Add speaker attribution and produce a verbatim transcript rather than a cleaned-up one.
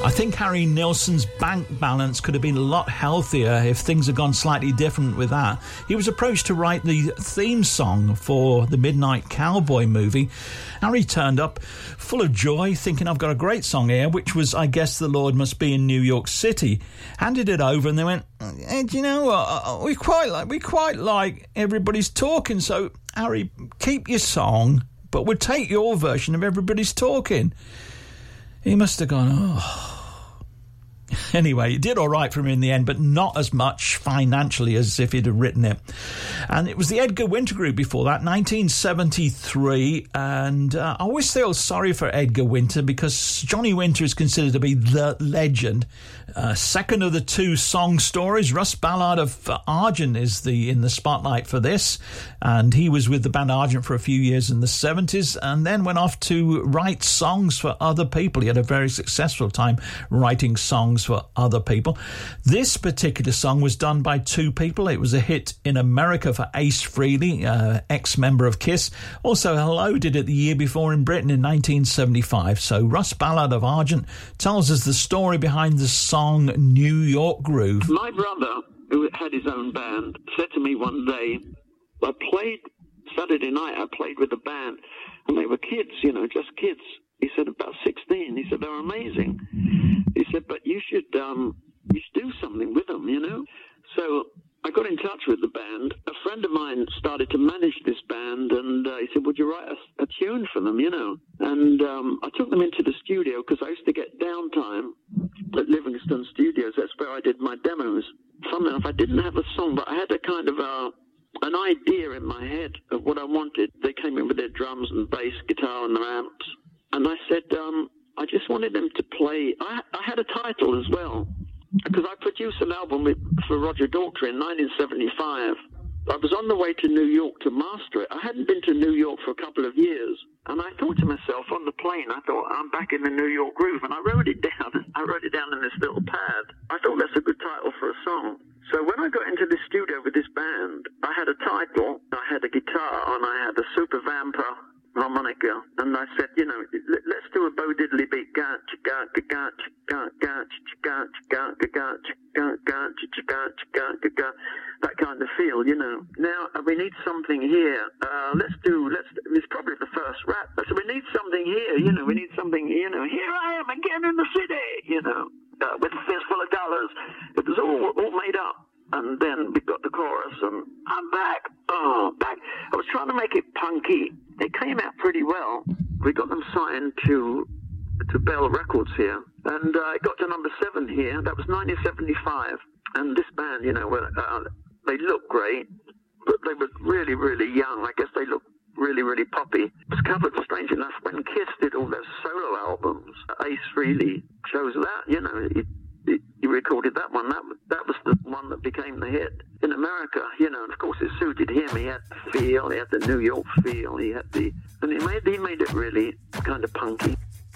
Speaker 1: I think Harry Nilsson's bank balance could have been a lot healthier if things had gone slightly different with that. He was approached to write the theme song for the Midnight Cowboy movie. Harry turned up full of joy, thinking, I've got a great song here, which was I Guess the Lord Must Be in New York City. Handed it over and they went, hey, do you know what? We quite like, we quite like Everybody's Talking, so Harry, keep your song, but we'll take your version of Everybody's Talking. He must have gone, oh. Anyway, it did all right for him in the end, but not as much financially as if he'd have written it. And it was the Edgar Winter Group before that, nineteen seventy-three, and uh, I always feel sorry for Edgar Winter because Johnny Winter is considered to be the legend. Uh, second of the two song stories, Russ Ballard of uh, Argent is the in the spotlight for this, and he was with the band Argent for a few years in the seventies, and then went off to write songs for other people. He had a very successful time writing songs for other people. This particular song was done by two people. It was a hit in America for Ace Frehley, uh, ex-member of Kiss. Also, Hello did it the year before in Britain in nineteen seventy-five. So Russ Ballard of Argent tells us the story behind the song New York Groove.
Speaker 2: My brother, who had his own band, said to me one day, I played Saturday night, I played with the band, and they were kids, you know, just kids. He said, about sixteen. He said, they're amazing. He said, but you should, um, you should do something with them, you know? So I got in touch with the band. A friend of mine started to manage this band, and uh, he said, would you write a, a tune for them, you know? And um, I took them into the studio because I used to get downtime at Livingston Studios. That's where I did my demos. Funnily enough, I didn't have a song, but I had a kind of a, an idea in my head of what I wanted. They came in with their drums and bass, guitar, and their amps. And I said, um, I just wanted them to play. I, I had a title as well, because I produced an album with, for Roger Daltrey in nineteen seventy-five. I was on the way to New York to master it. I hadn't been to New York for a couple of years. And I thought to myself on the plane, I thought, I'm back in the New York groove. And I wrote it down. I wrote it down in this little pad. I thought that's a good title for a song. So when I got into the studio with this band, I had a title, I had a guitar, and I had a Super Vamper harmonica, and I said, you know, let's do a Bo Diddley beat, that kind of feel, you know. Now we need something here. Uh, let's do. Let's. It's probably the first rap. So we need something here, you know. We need something, you know. Here I am again in the city, you know, uh, with a fistful of dollars. It was all all made up. And then we got the chorus, and I'm back, oh, back. I was trying to make it punky. It came out pretty well. We got them signed to to Bell Records here, and uh, it got to number seven here. That was nineteen seventy-five. And this band, you know, uh, they looked great, but they were really, really young. I guess they looked really, really poppy. It was covered, strange enough, when Kiss did all their solo albums. Ace Frehley chose that, you know. He, He recorded that one. That that was the one that became the hit in America, you know. And of course, it suited him. He had the feel. He had the New York feel. He had the, and he made he made it really kind of punky.